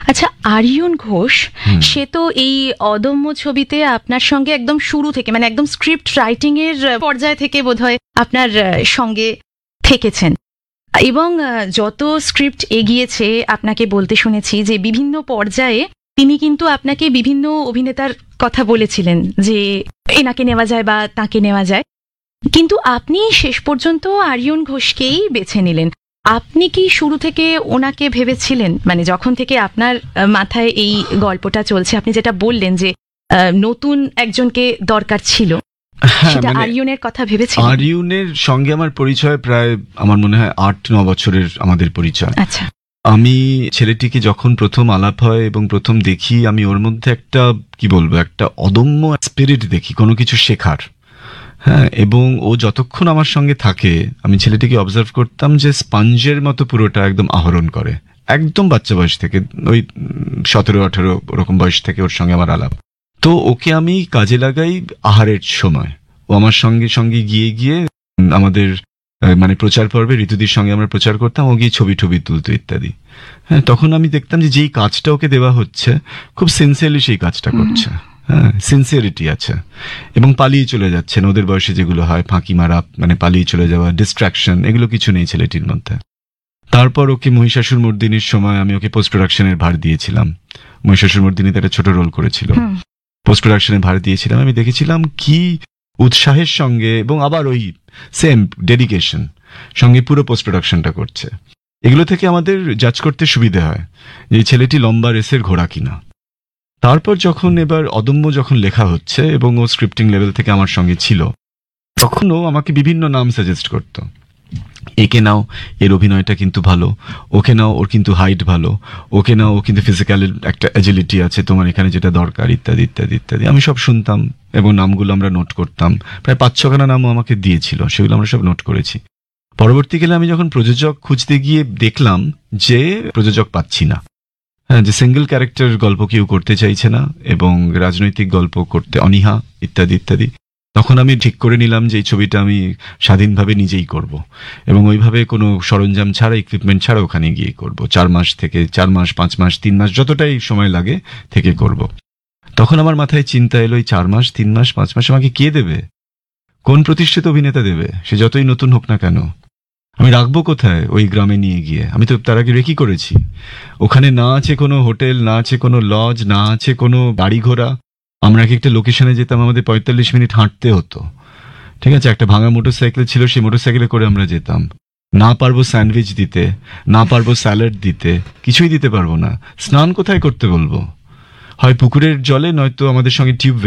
আচ্ছা, আরিয়ন ঘোষ সে তো এই অদম্য ছবিতে আপনার সঙ্গে একদম শুরু থেকে, মানে একদম স্ক্রিপ্ট রাইটিং এর পর্যায় থেকে বোধহয় আপনার সঙ্গে থেকেছেন, এবং যত স্ক্রিপ্ট এগিয়েছে আপনাকে বলতে শুনেছি যে বিভিন্ন পর্যায়ে তিনি কিন্তু আপনাকে বিভিন্ন অভিনেতার কথা বলেছিলেন যে এনাকে নেওয়া যায় বা তাকে নেওয়া যায়, কিন্তু আপনি শেষ পর্যন্ত আরিয়ন ঘোষকেই বেছে নিলেন। আপনি কি শুরু থেকে ওনাকে ভেবেছিলেন, মানে যখন থেকে আপনার মাথায় এই গল্পটা চলছে, আপনি যেটা বললেন যে নতুন একজনকে দরকার ছিল, সেটা আরিয়নের কথা ভেবেছিলেন? আরিয়নের সঙ্গে আমার পরিচয় প্রায় আমার মনে হয় 8-9 বছরের আমাদের পরিচয়। আচ্ছা, আমি ছেলেটিকে যখন প্রথম আলাপ হয় এবং প্রথম দেখি, আমি ওর মধ্যে একটা কি বলবো, একটা অদম্য স্পিরিট দেখি কোনো কিছু শেখার। হ্যাঁ, এবং ও যতক্ষণ আমার সঙ্গে থাকে আমি ছেলেটিকে অবজার্ভ করতাম যে স্পঞ্জের মতো পুরোটা একদম আহরণ করে, একদম বাচ্চা বয়স থেকে, ওই 17-18 ওরকম বয়স থেকে ওর সঙ্গে আমার আলাপ। তো ওকে আমি কাজে লাগাই আহারের সময়। ও আমার সঙ্গে সঙ্গে গিয়ে গিয়ে আমাদের মানে প্রচার পর্বে ঋতুদির সঙ্গে আমরা প্রচার করতাম, ও গিয়ে ছবি টবি তুলতো ইত্যাদি। হ্যাঁ, তখন আমি দেখতাম যে যেই কাজটা ওকে দেওয়া হচ্ছে খুব সিনসিয়ারলি সেই কাজটা করছে। হ্যাঁ, সিনসিয়ারিটি আছে, এবং পালিয়ে চলে যাচ্ছেন। ওদের বয়সে যেগুলো হয় ফাঁকি মারা, মানে পালিয়ে চলে যাওয়া, ডিস্ট্রাকশন, এগুলো কিছু নেই ছেলেটির মধ্যে। তারপর ওকে মহিষাসুর মর্দিনীর সময় আমি ওকে পোস্ট প্রোডাকশনের ভার দিয়েছিলাম। মহিষাসুর মর্দিনীতে একটা ছোট রোল করেছিল, পোস্ট প্রোডাকশনের ভার দিয়েছিলাম। আমি দেখেছিলাম কি উৎসাহের সঙ্গে এবং আবার ওই সেম ডেডিকেশন সঙ্গে পুরো পোস্ট প্রোডাকশনটা করছে। এগুলো থেকে আমাদের জাজ করতে সুবিধা হয় যে ছেলেটি লম্বা রেসের ঘোড়া কিনা। তারপর যখন এবার অদম্য যখন লেখা হচ্ছে এবং ও স্ক্রিপ্টিং লেভেল থেকে আমার সঙ্গে ছিল, তখন ও আমাকে বিভিন্ন নাম সাজেস্ট করতো। একে নাও, এর অভিনয়টা কিন্তু ভালো, ওকে নাও, ওর কিন্তু হাইট ভালো, ওকে নাও, ও কিন্তু ফিজিক্যাল একটা এজিলিটি আছে, তোমার এখানে যেটা দরকার, ইত্যাদি ইত্যাদি ইত্যাদি। আমি সব শুনতাম এবং নামগুলো আমরা নোট করতাম। প্রায় 5-6খানা নামও আমাকে দিয়েছিল, সেগুলো আমরা সব নোট করেছি। পরবর্তীকালে আমি যখন প্রযোজক খুঁজতে গিয়ে দেখলাম যে প্রযোজক পাচ্ছি না। হ্যাঁ, যে সিঙ্গেল ক্যারেক্টার গল্প কেউ করতে চাইছে না এবং রাজনৈতিক গল্প করতে অনীহা, ইত্যাদি ইত্যাদি। তখন আমি ঠিক করে নিলাম যে এই ছবিটা আমি স্বাধীনভাবে নিজেই করব, এবং ওইভাবে কোনো সরঞ্জাম ছাড়া, ইকুইপমেন্ট ছাড়া ওখানে গিয়ে করব। 4 মাস, 5 মাস, 3 মাস, যতটাই সময় লাগে থেকে করব। তখন আমার মাথায় চিন্তা এলো, এই 4 মাস, 3 মাস, 5 মাস আমাকে কে দেবে? কোন প্রতিষ্ঠিত অভিনেতা দেবে? সে যতই নতুন হোক না কেন। আমি রাখবো কোথায় ওই গ্রামে নিয়ে গিয়ে? আমি তো তার আগে রেকি করেছি। ওখানে না আছে কোনো হোটেল, না আছে কোনো লজ, না আছে কোনো গাড়ি ঘোড়া। আমরা একটা লোকেশনে যেতাম, আমাদের 45 মিনিট হাঁটতে হতো। ঠিক আছে, একটা ভাঙা মোটরসাইকেল ছিল, সেই মোটরসাইকেলে করে আমরা যেতাম। না পারবো স্যান্ডউইচ দিতে, না পারবো স্যালাড দিতে, কিছুই দিতে পারবো না। স্নান কোথায় করতে বলবো? হয় পুকুরের জলে, নয়তো আমাদের সঙ্গে টিউব